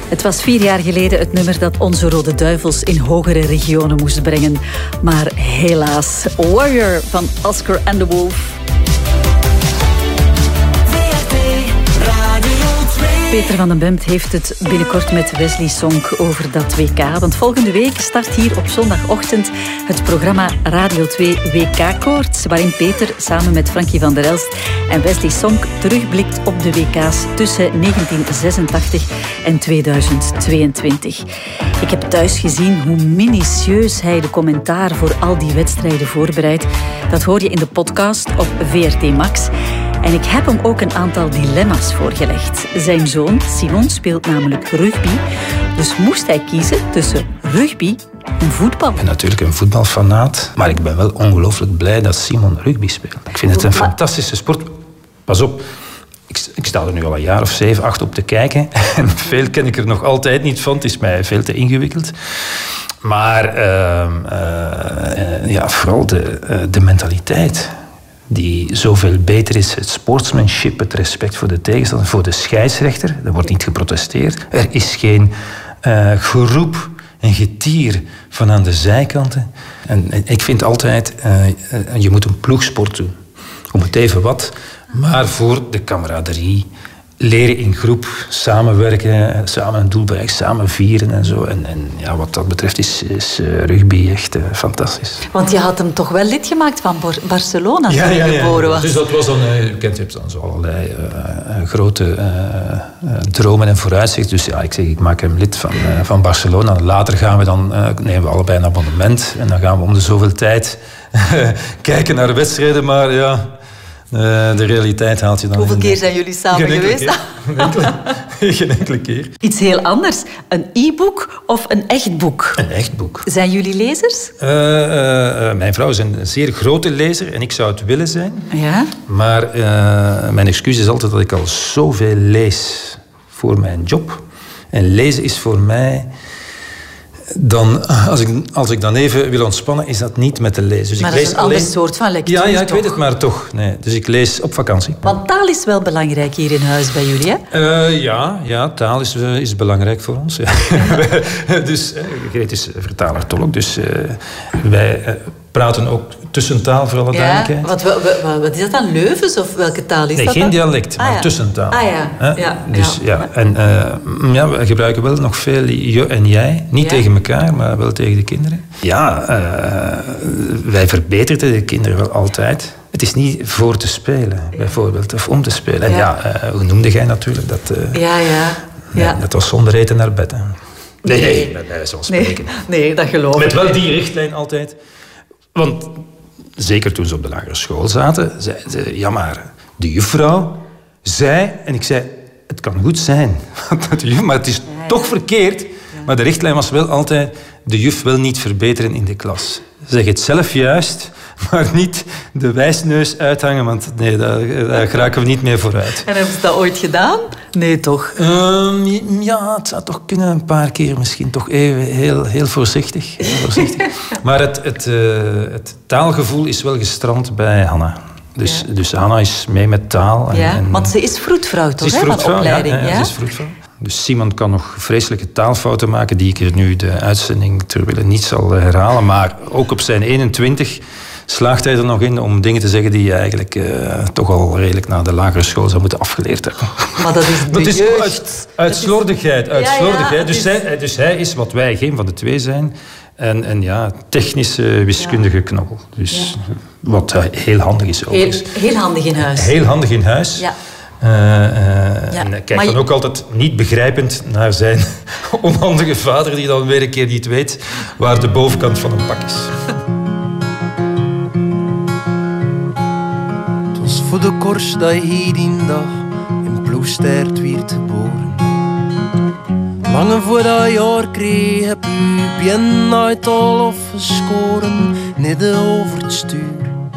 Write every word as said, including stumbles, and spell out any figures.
Het was vier jaar geleden het nummer dat onze Rode Duivels in hogere regionen moest brengen. Maar helaas, Warrior van Oscar and the Wolf. Peter van den Bemt heeft het binnenkort met Wesley Sonk over dat W K. Want volgende week start hier op zondagochtend het programma Radio twee W K-koorts, waarin Peter samen met Frankie van der Elst en Wesley Sonk terugblikt op de W K's tussen negentien zesentachtig en tweeduizend tweeëntwintig. Ik heb thuis gezien hoe minutieus hij de commentaar voor al die wedstrijden voorbereidt. Dat hoor je in de podcast op V R T Max. En ik heb hem ook een aantal dilemma's voorgelegd. Zijn zoon, Simon, speelt namelijk rugby. Dus moest hij kiezen tussen rugby en voetbal. Ik ben natuurlijk een voetbalfanaat, maar ik ben wel ongelooflijk blij dat Simon rugby speelt. Ik vind het een fantastische sport. Pas op, ik, ik sta er nu al een jaar of zeven, acht op te kijken. En veel ken ik er nog altijd niet van. Het is mij veel te ingewikkeld. Maar uh, uh, ja, vooral de, uh, de mentaliteit die zoveel beter is. Het sportsmanship, het respect voor de tegenstander, voor de scheidsrechter. Er wordt niet geprotesteerd. Er is geen uh, geroep en getier van aan de zijkanten. En, en ik vind altijd, uh, je moet een ploegsport doen. Om het even wat, maar voor de camaraderie. Leren in groep, samenwerken, samen een doel bereiken, samen vieren en zo. En, en ja, wat dat betreft is, is uh, rugby echt uh, fantastisch. Want je had hem toch wel lid gemaakt van Barcelona ja, toen ja, je ja, geboren was? Dus dat was dan, uh, je kent, je hebt dan zo allerlei uh, grote uh, uh, dromen en vooruitzichten. Dus ja, ik zeg, ik maak hem lid van, uh, van Barcelona. Later gaan we dan, uh, nemen we allebei een abonnement. En dan gaan we om de zoveel tijd kijken naar wedstrijden, maar ja... Uh, de realiteit haalt je dan. Hoeveel in keer zijn jullie samen geen geweest? Keer. Geen, enkele, geen enkele keer. Iets heel anders. Een e-book of een echt boek? Een echt boek. Zijn jullie lezers? Uh, uh, mijn vrouw is een zeer grote lezer en ik zou het willen zijn. Ja? Maar uh, mijn excuus is altijd dat ik al zoveel lees voor mijn job. En lezen is voor mij... Dan, als, ik, als ik dan even wil ontspannen, is dat niet met te lezen. Dus maar ik dat lees is een ander alleen... soort van lectuur, Ja, ja ik toch? weet het, maar toch. Nee. Dus ik lees op vakantie. Want taal is wel belangrijk hier in huis bij jullie, hè? Uh, ja, ja, taal is, uh, is belangrijk voor ons. Ja. dus, uh, Greet is vertaler-tolk, dus uh, wij uh, praten ook tussentaal voor alle ja, duidelijkheid. Wat, wat, wat is dat dan? Leuvens of welke taal is nee, dat geen dan? dialect, maar ah, ja. tussentaal. Ah ja, Huh? ja. Dus, ja. ja. En uh, ja, we gebruiken wel nog veel je en jij. Niet ja. tegen elkaar, maar wel tegen de kinderen. Ja, uh, wij verbeteren de kinderen wel altijd. Het is niet voor te spelen, ja. bijvoorbeeld, of om te spelen. En ja, ja uh, hoe noemde jij natuurlijk dat? Uh, ja, ja. Nee, ja. dat was zonder eten naar bed. Hè. Nee, nee, nee, bij wijze van spreken. Nee, nee, dat geloof ik. Met wel die richtlijn altijd. Want zeker toen ze op de lagere school zaten, zei ze, ja maar, de juffrouw zei, en ik zei, het kan goed zijn, maar het is ja, ja. toch verkeerd. Ja. Maar de richtlijn was wel altijd, de juf wil niet verbeteren in de klas. Zeg het zelf juist, maar niet de wijsneus uithangen, want nee, daar, daar geraken we niet meer vooruit. En hebben ze dat ooit gedaan? Nee, toch? Um, ja, het zou toch kunnen een paar keer misschien. Toch even heel, heel voorzichtig. Heel voorzichtig. Maar het, het, uh, het taalgevoel is wel gestrand bij Hanna. Dus, ja. dus Hanna is mee met taal. En, ja, en, want ze is vroedvrouw, toch? Ze is vroedvrouw, hè, van opleiding, ja, ja, ja, ze is vroedvrouw. Dus Simon kan nog vreselijke taalfouten maken die ik er nu de uitzending terwille niet zal herhalen. Maar ook op zijn eenentwintig slaagt hij er nog in om dingen te zeggen die je eigenlijk uh, toch al redelijk na de lagere school zou moeten afgeleerd hebben. Maar dat is de dat is jeugd. uit, uit slordigheid. Uit ja, slordigheid. ja, dus, is... hij, dus hij is wat wij geen van de twee zijn. En, en ja, technische, wiskundige ja. knobbel. Dus ja. wat uh, heel handig is ook. Heel, heel handig in huis. Heel handig in huis. Ja. Uh, uh, ja, en hij kijkt je... dan ook altijd niet begrijpend naar zijn onhandige vader, die dan weer een keer niet weet waar de bovenkant van een pak is. Het was voor de kors dat je hier die dag in Ploegstert werd geboren. Lange voor dat jaar kreeg heb u bien uit al afgeschoren, midden over het stuur.